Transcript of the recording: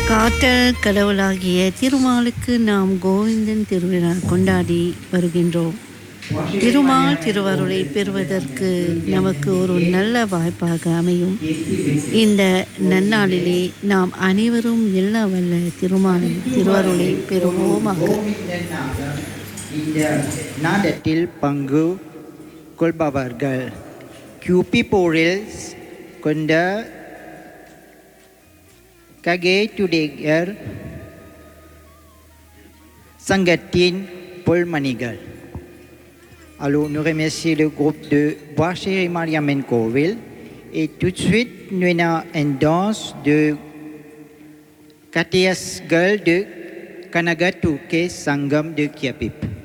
காற்றல் கடவுளாகிய திருமாலுக்கு நாம் கோவிந்தன் திருவிழா கொண்டாடி வருகின்றோம். திருமால் திருவருளை பெறுவதற்கு நமக்கு ஒரு நல்ல வாய்ப்பாக அமையும். இந்த நன்னாளிலே நாம் அனைவரும் எல்லா வல்ல திருமாலின் திருவருளை பெறுவோமாக. இந்த நாடத்தில் பங்கு கொள்பவர்கள் கியூபி போரில் கொண்ட ககேட்டுடையர் சங்கத்தின் பொல்மணிகள். Alors nous remercions le groupe de Bois-Chéri Mariamène Corville et tout de suite nous avons une danse de KTS Girl de Kanagatuke Sangam de Kiapip.